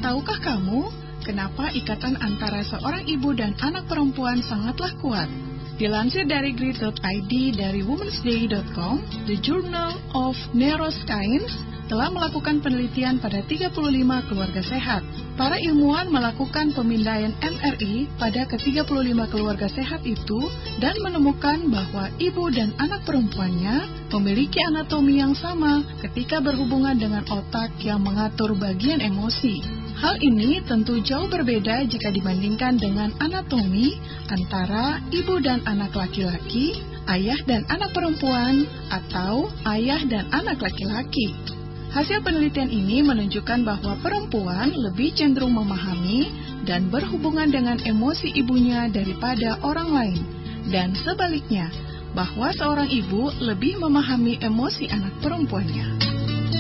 Tahukah kamu kenapa ikatan antara seorang ibu dan anak perempuan sangatlah kuat? Dilansir dari grid.id dari womensday.com, The Journal of Neuroscience telah melakukan penelitian pada 35 keluarga sehat. Para ilmuwan melakukan pemindaian MRI pada ke-35 keluarga sehat itu dan menemukan bahwa ibu dan anak perempuannya memiliki anatomi yang sama ketika berhubungan dengan otak yang mengatur bagian emosi. Hal ini tentu jauh berbeda jika dibandingkan dengan anatomi antara ibu dan anak laki-laki, ayah dan anak perempuan, atau ayah dan anak laki-laki. Hasil penelitian ini menunjukkan bahwa perempuan lebih cenderung memahami dan berhubungan dengan emosi ibunya daripada orang lain, dan sebaliknya, bahwa seorang ibu lebih memahami emosi anak perempuannya.